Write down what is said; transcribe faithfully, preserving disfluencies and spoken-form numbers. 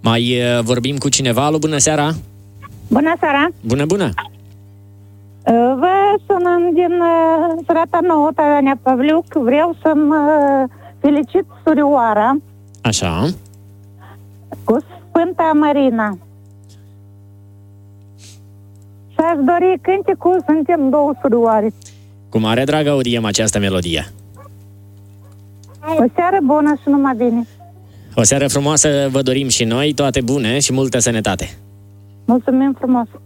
Mai uh, vorbim cu cineva? Alo, bună seara! Bună seara! Bună, bună! Vă sunăm din Sărata Nouă, Tăianea Pavliuc. Vreau să-mi felicit surioara Așa. cu Sfânta Marina. Și aș dori cântecul Suntem două surioare. Cu mare drag audiem această melodie. O seară bună și numai bine. O seară frumoasă vă dorim și noi, toate bune și multă sănătate. Mulțumim frumos.